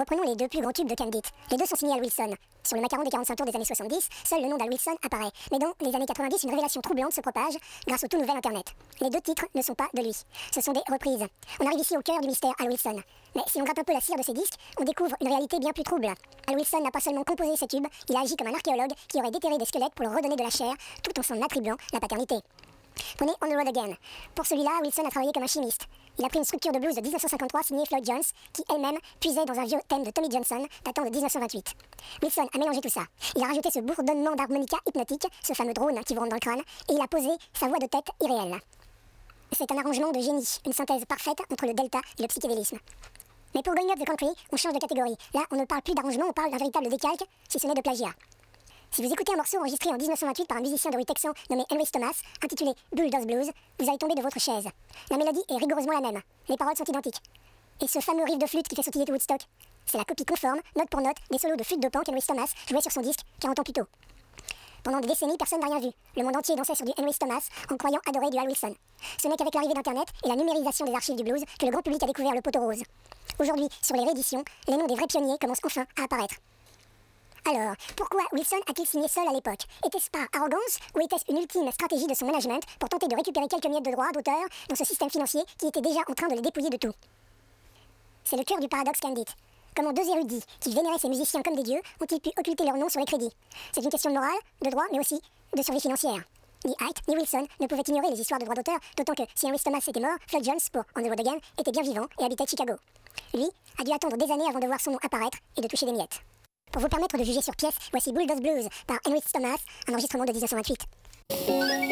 reprenons les deux plus grands tubes de Candid. Les deux sont signés Al Wilson. Sur le macaron des 45 tours des années 70, seul le nom d'Al Wilson apparaît. Mais dans les années 90, une révélation troublante se propage grâce au tout nouvel Internet. Les deux titres ne sont pas de lui. Ce sont des reprises. On arrive ici au cœur du mystère Al Wilson. Mais si on gratte un peu la cire de ces disques, on découvre une réalité bien plus trouble. Al Wilson n'a pas seulement composé ces tubes, il a agi comme un archéologue qui aurait déterré des squelettes pour leur redonner de la chair, tout en s'en attribuant la paternité. Prenez On the Road Again. Pour celui-là, Wilson a travaillé comme un chimiste. Il a pris une structure de blues de 1953 signée Floyd Jones, qui elle-même puisait dans un vieux thème de Tommy Johnson datant de 1928. Wilson a mélangé tout ça. Il a rajouté ce bourdonnement d'harmonica hypnotique, ce fameux drone qui vous rentre dans le crâne, et il a posé sa voix de tête irréelle. C'est un arrangement de génie, une synthèse parfaite entre le delta et le psychédélisme. Mais pour Going Up the Country, on change de catégorie. Là, on ne parle plus d'arrangement, on parle d'un véritable décalque, si ce n'est de plagiat. Si vous écoutez un morceau enregistré en 1928 par un musicien de rue texan nommé Henry Thomas, intitulé Bulldoze Blues, vous allez tomber de votre chaise. La mélodie est rigoureusement la même, les paroles sont identiques. Et ce fameux riff de flûte qui fait sautiller tout Woodstock, c'est la copie conforme, note pour note, des solos de flûte de pan qu'Henry Thomas jouait sur son disque 40 ans plus tôt. Pendant des décennies, personne n'a rien vu. Le monde entier dansait sur du Henry Thomas en croyant adorer du Al Wilson. Ce n'est qu'avec l'arrivée d'Internet et la numérisation des archives du blues que le grand public a découvert le poteau rose. Aujourd'hui, sur les rééditions, les noms des vrais pionniers commencent enfin à apparaître. Alors, pourquoi Wilson a-t-il signé seul à l'époque? Était-ce par arrogance ou était-ce une ultime stratégie de son management pour tenter de récupérer quelques miettes de droits d'auteur dans ce système financier qui était déjà en train de les dépouiller de tout? C'est le cœur du paradoxe Candid. Comment deux érudits qui vénéraient ces musiciens comme des dieux ont-ils pu occulter leur nom sur les crédits? C'est une question de morale, de droit, mais aussi de survie financière. Ni Hite ni Wilson ne pouvaient ignorer les histoires de droits d'auteur, d'autant que si Henry Thomas était mort, Floyd Jones, pour On the Road Again, était bien vivant et habitait Chicago. Lui a dû attendre des années avant de voir son nom apparaître et de toucher des miettes. Pour vous permettre de juger sur pièce, voici Bulldoze Blues par Henry Thomas, un enregistrement de 1928.